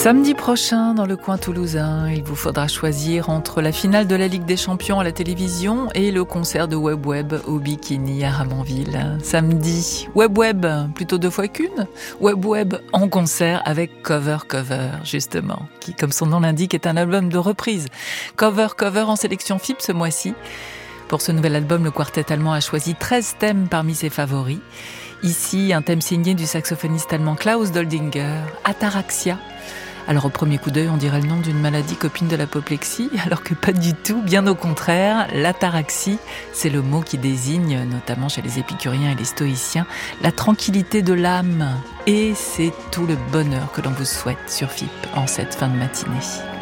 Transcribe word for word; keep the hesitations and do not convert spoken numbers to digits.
Samedi prochain, dans le coin toulousain, il vous faudra choisir entre la finale de la Ligue des Champions à la télévision et le concert de Web Web au Bikini à Ramonville. Samedi, Web Web, plutôt deux fois qu'une. Web Web en concert avec Cover Cover, justement, qui, comme son nom l'indique, est un album de reprise. Cover Cover en sélection F I B ce mois-ci. Pour ce nouvel album, le quartet allemand a choisi treize thèmes parmi ses favoris. Ici, un thème signé du saxophoniste allemand Klaus Doldinger, Ataraxia. Alors au premier coup d'œil, on dirait le nom d'une maladie copine de l'apoplexie, alors que pas du tout, bien au contraire. L'ataraxie, c'est le mot qui désigne, notamment chez les épicuriens et les stoïciens, la tranquillité de l'âme. Et c'est tout le bonheur que l'on vous souhaite sur F I P en cette fin de matinée.